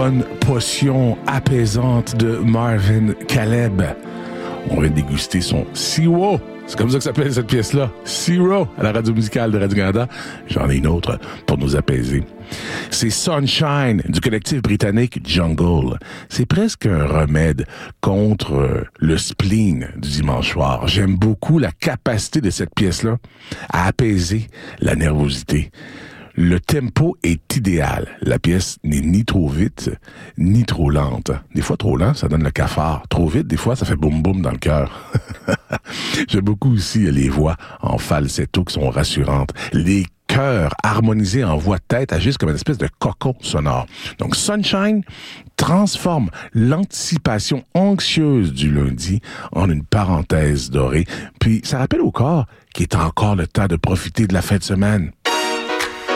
bonne potion apaisante de Marvin Caleb. On vient déguster son Zero. C'est comme ça que s'appelle cette pièce-là. Zero, à la radio musicale de Radio-Canada. J'en ai une autre pour nous apaiser. C'est Sunshine du collectif britannique Jungle. C'est presque un remède contre le spleen du dimanche soir. J'aime beaucoup la capacité de cette pièce-là à apaiser la nervosité. Le tempo est idéal. La pièce n'est ni trop vite, ni trop lente. Des fois, trop lent, ça donne le cafard. Trop vite, des fois, ça fait boum-boum dans le cœur. J'aime beaucoup aussi les voix en falsetto qui sont rassurantes. Les chœurs harmonisés en voix de tête agissent comme une espèce de cocon sonore. Donc, Sunshine transforme l'anticipation anxieuse du lundi en une parenthèse dorée. Puis, ça rappelle au corps qu'il est encore le temps de profiter de la fin de semaine.